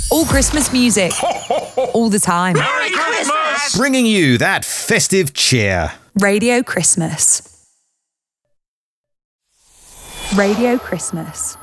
All Christmas music. All the time. Merry Christmas! Bringing you that festive cheer. Radio Christmas. Radio Christmas.